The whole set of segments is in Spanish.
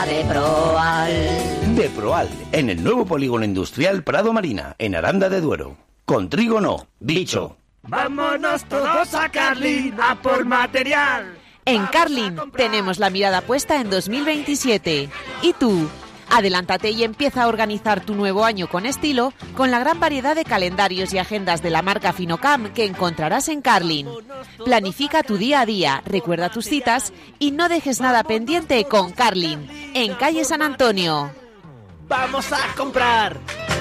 Deproal, en el nuevo polígono industrial Prado Marina, en Aranda de Duero. Con trigo no, dicho. Vámonos todos a Carlin a por material. En Carlin tenemos la mirada puesta en 2027. ¿Y tú? Adelántate y empieza a organizar tu nuevo año con estilo, con la gran variedad de calendarios y agendas de la marca Finocam que encontrarás en Carlin. Planifica tu día a día, recuerda tus citas y no dejes nada pendiente con Carlin, en calle San Antonio. ¡Vamos a comprar!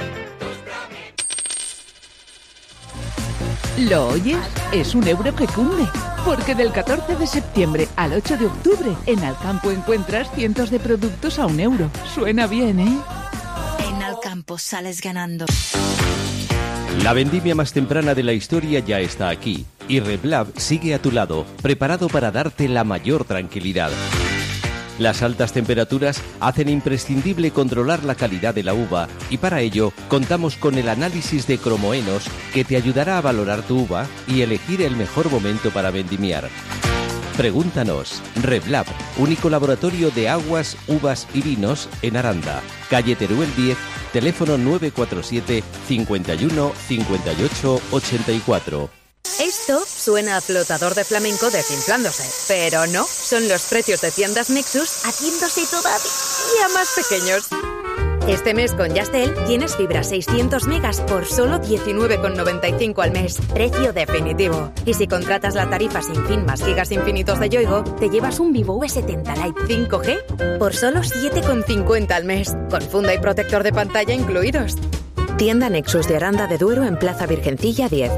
¿Lo oyes? Es un euro que cunde, porque del 14 de septiembre al 8 de octubre en Alcampo encuentras cientos de productos a €1. Suena bien, ¿eh? En Alcampo sales ganando. La vendimia más temprana de la historia ya está aquí y Reblab sigue a tu lado, preparado para darte la mayor tranquilidad. Las altas temperaturas hacen imprescindible controlar la calidad de la uva y para ello contamos con el análisis de cromoenos que te ayudará a valorar tu uva y elegir el mejor momento para vendimiar. Pregúntanos. Reblab, único laboratorio de aguas, uvas y vinos en Aranda. Calle Teruel 10, teléfono 947 51 58 84. Esto suena a flotador de flamenco desinflándose, pero no, son los precios de tiendas Nexus haciéndose todavía más pequeños. Este mes con Yastel tienes fibra 600 megas por solo 19,95 al mes, precio definitivo. Y si contratas la tarifa sin fin más gigas infinitos de Yoigo, te llevas un Vivo V70 Lite 5G por solo 7,50 al mes, con funda y protector de pantalla incluidos. Tienda Nexus de Aranda de Duero en Plaza Virgencilla 10.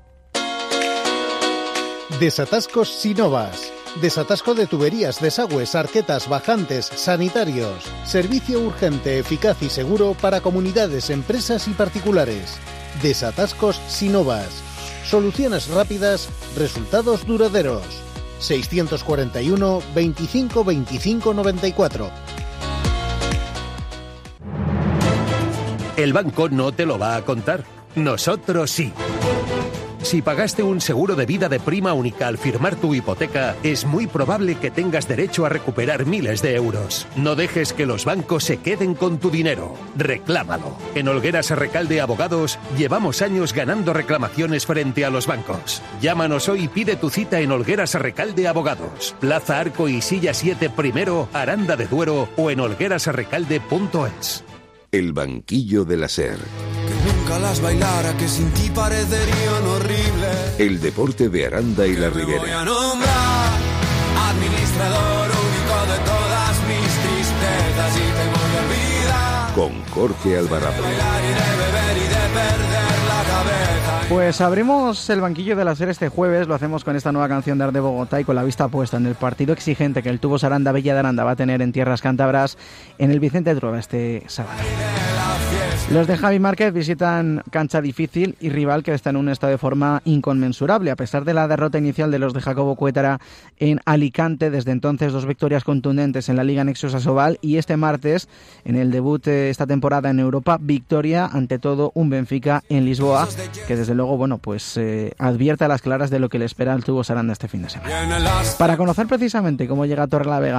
Desatascos Sinovas. Desatasco de tuberías, desagües, arquetas, bajantes, sanitarios. Servicio urgente, eficaz y seguro para comunidades, empresas y particulares. Desatascos Sinovas. Soluciones rápidas, resultados duraderos. 641 25 25 94. El banco no te lo va a contar. Nosotros sí. Si pagaste un seguro de vida de prima única al firmar tu hipoteca, es muy probable que tengas derecho a recuperar miles de euros. No dejes que los bancos se queden con tu dinero. Reclámalo. En Olgueras Recalde Abogados llevamos años ganando reclamaciones frente a los bancos. Llámanos hoy y pide tu cita en Olgueras Recalde Abogados. Plaza Arco y Silla 7 primero, Aranda de Duero o en olguerasarrecalde.es. El banquillo de la SER. Nunca las bailara, que sin ti parecerían horribles. El deporte de Aranda y la Ribera. Voy a nombrar administrador único de todas mis tristezas y te voy a olvidar. Con Jorge Alvarado. Bailar y de beber y de perder la cabeza. Pues abrimos el banquillo de la SER este jueves, lo hacemos con esta nueva canción de Arde Bogotá y con la vista puesta en el partido exigente que el Tubos Aranda Bella de Aranda va a tener en tierras cántabras en el Vicente Trueba este sábado. Los de Javi Márquez visitan cancha difícil y rival que está en un estado de forma inconmensurable. A pesar de la derrota inicial de los de Jacobo Cuétara en Alicante, desde entonces 2 victorias contundentes en la Liga Nexus Asobal y este martes, en el debut esta temporada en Europa, victoria ante todo un Benfica en Lisboa, que desde luego advierte a las claras de lo que le espera al Tubos Aranda este fin de semana. Para conocer precisamente cómo llega a Torrelavega